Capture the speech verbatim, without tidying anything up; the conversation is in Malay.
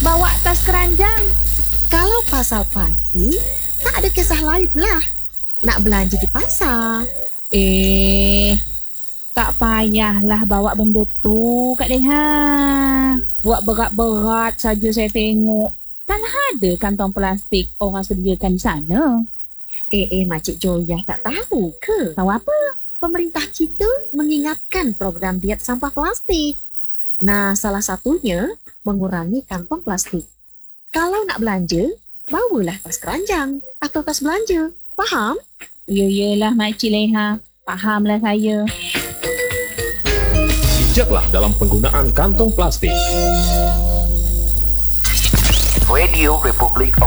bawa tas keranjang. Kalau pasal pagi, tak ada kisah lain lah. Nak belanja di pasar. Eh, tak payahlah bawa benda tu, Kak Leha. Buat berat-berat saja saya tengok. Kan ada kantong plastik orang sediakan di sana. Eh, eh, Makcik Joyah tak tahu ke? Tahu apa? Pemerintah kita mengingatkan program diet sampah plastik. Nah, salah satunya mengurangi kantong plastik. Kalau nak belanja, bawalah tas keranjang atau tas belanja. Faham? Ya, yelah Makcik Leha. Fahamlah saya. Bijaklah dalam penggunaan kantong plastik. Radio Republik